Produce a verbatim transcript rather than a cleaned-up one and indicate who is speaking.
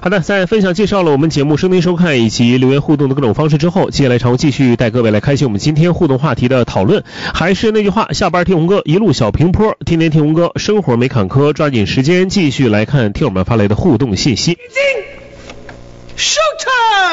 Speaker 1: 好的，在分享介绍了我们节目收听收看以及留言互动的各种方式之后，接下来常继续带各位来开启我们今天互动话题的讨论。还是那句话，下班听红歌，一路小平坡，天天听红歌，生活没坎坷，抓紧时间继续来看听友们发来的互动信息。
Speaker 2: Showtime!